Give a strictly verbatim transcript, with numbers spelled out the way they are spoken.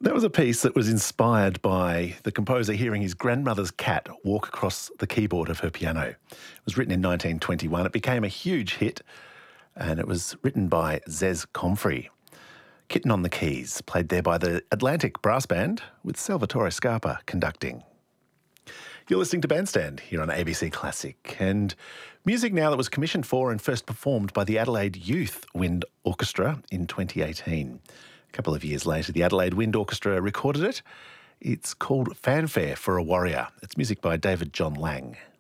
That was a piece that was inspired by the composer hearing his grandmother's cat walk across the keyboard of her piano. It was written in nineteen twenty-one. It became a huge hit, and it was written by Zez Comfrey. Kitten on the Keys, played there by the Atlantic Brass Band, with Salvatore Scarpa conducting. You're listening to Bandstand here on A B C Classic, and music now that was commissioned for and first performed by the Adelaide Youth Wind Orchestra in twenty eighteen. A couple of years later, the Adelaide Wind Orchestra recorded it. It's called Fanfare for a Warrior. It's music by David John Lang.